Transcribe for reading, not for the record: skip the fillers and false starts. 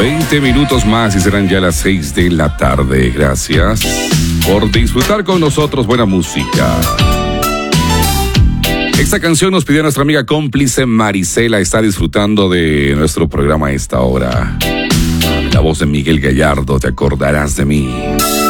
20 minutos más y serán ya las 6 de la tarde. Gracias por disfrutar con nosotros buena música. Esta canción nos pidió nuestra amiga cómplice Marisela. Está disfrutando de nuestro programa a esta hora. La voz de Miguel Gallardo, Te acordarás de mí.